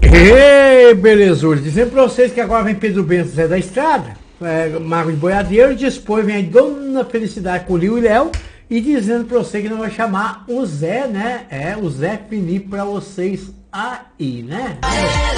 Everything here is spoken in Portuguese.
Ei, belezura, dizendo pra vocês que agora vem Pedro Bento Zé da Estrada, Mago de Boiadeiro, e depois vem a Dona Felicidade com o Liu e Léo, e dizendo pra você que não vai chamar o Zé, né? O Zé Felipe pra vocês aí, né?